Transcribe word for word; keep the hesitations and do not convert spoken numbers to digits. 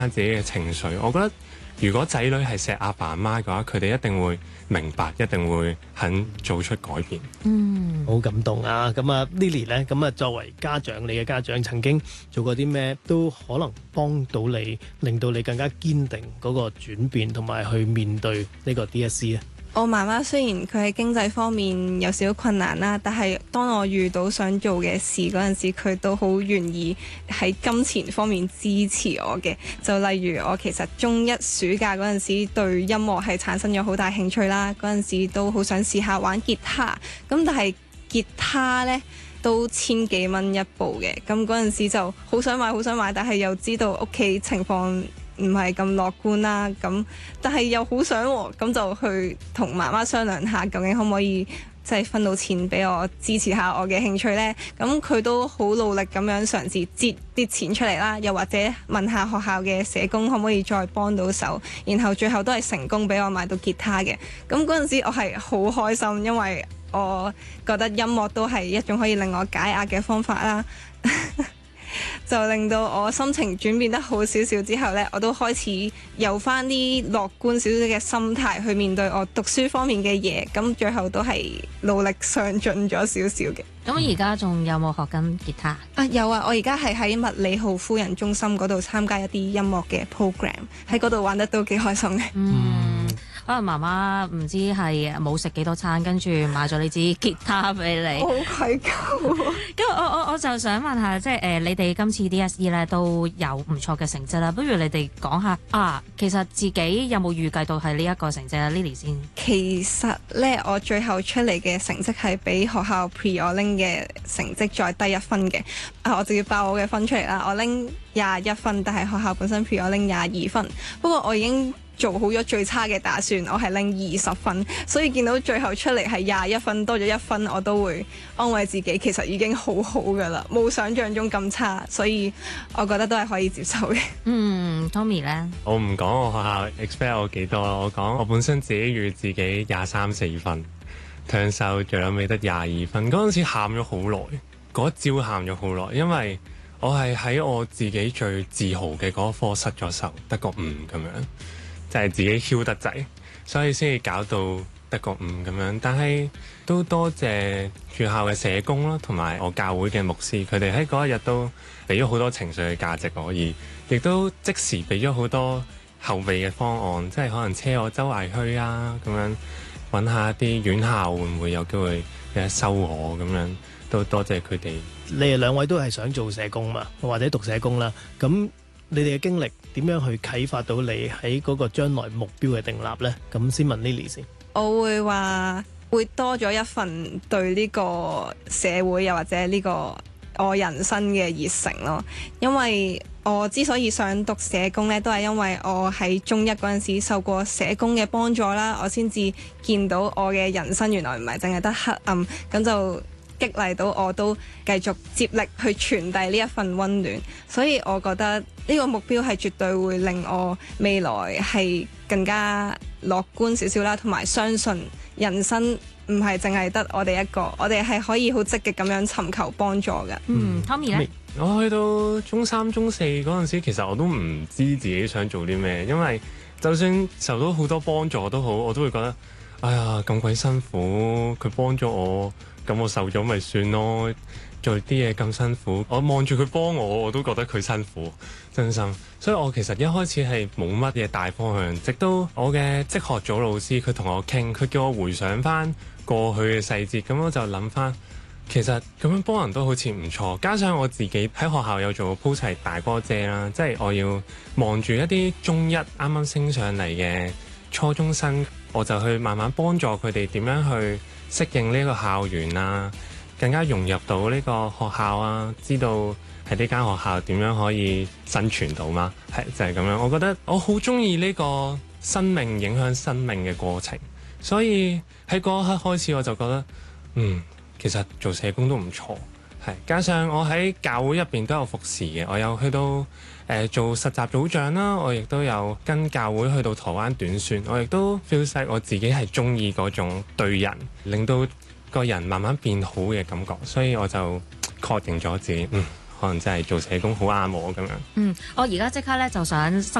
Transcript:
自己嘅情緒。我覺得如果仔女係錫阿爸阿媽嘅話，佢哋一定會明白，一定會肯做出改變。 嗯，好感動啊！咁啊 Lily 咧，咁啊作為家長，你嘅家長曾經做過啲咩都可能幫到你，令到你更加堅定嗰個轉變，同埋去面對呢個 D S E 咧？ 我媽媽雖然佢喺經濟方面有少少困難啦，但係當我遇到想做嘅事嗰陣時，佢都好願意喺金錢方面支持我嘅。就例如我其實中一暑假嗰陣時對音樂係產生咗好大興趣啦，嗰陣時都好想試下玩吉他，咁但係吉他呢都千幾蚊一部嘅，咁嗰陣時就好想買好想買，但係又知道屋企情況唔係咁樂觀啦，咁但係又好想喎，咁就去同媽媽商量下，究竟可唔可以即係分到錢俾我支持下我嘅興趣呢？咁佢都好努力咁樣嘗試擠啲錢出嚟啦，又或者問下學校嘅社工可唔可以再幫到手，然後最後都係成功俾我買到吉他嘅。咁嗰陣時我係好開心，因為我覺得音樂都係一種可以令我解壓嘅方法啦。就令到我心情轉變得好少少之後呢，我都開始有翻啲樂觀少少嘅心態去面對我讀書方面嘅嘢，咁最後都係努力上進咗少少嘅。 咁而家仲有冇學緊吉他？ 啊有啊，我而家係喺麥理浩夫人中心嗰度參加一啲音樂嘅 program， 喺嗰度玩得都幾開心嘅。 嗯，可能媽媽唔知係冇食幾多餐，跟住買咗呢支吉他俾你。 好愧疚。 咁我我我就想問下，即係誒、呃、你哋今次 D S E 咧都有唔錯嘅成績啦，不如你哋講下啊，其實自己有冇預計到係呢一個成績啊 ？Lily 先。 其實呢，我最後出嚟嘅成績係比學校 pre 我拎嘅成績再低一分嘅。啊，我就要爆我嘅分出嚟啦！我拎廿一分，但係學校本身 pre 我拎廿二分。不過我已經做好咗最差嘅打算，我係拎二十分，所以見到最後出嚟係廿一分多咗一分，我都會安慰自己，其實已經好好噶啦，冇想像中咁差，所以我覺得都係可以接受嘅。 嗯 ，Tommy 咧， 我唔講我學校 expect 我幾多，我講我本身自己預自己廿三四分，turns out最後尾得廿二分，嗰陣時喊咗好耐，嗰一朝喊咗好耐，因為我係喺我自己最自豪嘅嗰科失咗手，得個五咁樣。就係自己囂得滯，所以先至搞到得個五咁樣。但係都多謝學校嘅社工啦，同埋我教會嘅牧師，佢哋喺嗰一日都俾咗好多情緒嘅價值我，而亦都即時俾咗好多後備嘅方案，即係可能車我周圍去啊，咁樣揾下啲院校會唔會有機會嘅收我咁樣，都多謝佢哋。 你哋兩位都係想做社工嘛，或者讀社工啦，咁你哋嘅經歷點樣去啟發到你喺嗰個將來目標嘅定立呢？咁先問 Lily 先。 我會話會多咗一份對呢個社會又或者呢個我人生嘅熱誠咯。因為我之所以想讀社工呢，都係因為我喺中一嗰陣時受過社工嘅幫助啦，我先至見到我嘅人生原來唔係淨係得黑暗，咁就激勵到我都繼續接力去傳遞呢一份溫暖，所以我覺得呢個目標係絕對會令我未來係更加樂觀少少啦，同埋相信人生唔係淨係得我哋一個，我哋係可以好積極咁樣尋求幫助嘅。 嗯 Tommy 咧， 我去到中三、中四嗰陣時，其實我都唔知自己想做啲咩，因為就算受到好多幫助都好，我都會覺得，哎呀咁鬼辛苦，佢幫咗我。咁我受咗咪算咯，做啲嘢咁辛苦，我望住佢幫我，我都覺得佢辛苦，真心。所以我其實一開始係冇乜嘢大方向，直到我嘅職學組老師佢同我傾，佢叫我回想翻過去嘅細節，咁我就諗翻，其實咁樣幫人都好似唔錯。加上我自己喺學校有做 post 係大哥姐啦，即係我要望住一啲中一啱啱升上嚟嘅初中生，我就去慢慢幫助佢哋點樣去適應呢個校園啊，更加融入到呢個學校啊，知道喺呢間學校點樣可以生存到嘛？係就係咁樣。我覺得我好中意呢個生命影響生命嘅過程，所以喺嗰一刻開始我就覺得，嗯，其實做社工都唔錯。係加上我喺教會入邊都有服侍嘅，我有去到誒、呃、做實習組長啦，我亦都有跟教會去到台灣短宣，我亦都 feel like 我自己係中意嗰種對人，令到個人慢慢變好嘅感覺，所以我就確認咗自己，嗯， 可能真係做社工好啱我咁樣。 嗯，我而家即刻咧就想